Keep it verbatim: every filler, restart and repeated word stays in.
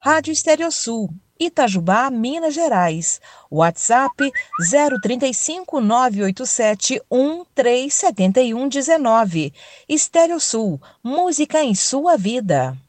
Rádio Estereosul, Itajubá, Minas Gerais. WhatsApp zero trinta e cinco, nove oito sete, um três sete um um nove. Estereosul, música em sua vida.